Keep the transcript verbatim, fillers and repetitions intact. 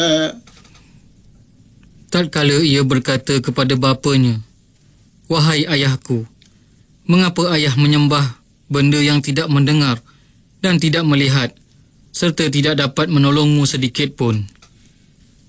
Tatkala ia berkata kepada bapanya, "Wahai ayahku, mengapa ayah menyembah benda yang tidak mendengar dan tidak melihat, serta tidak dapat menolongmu sedikit pun?"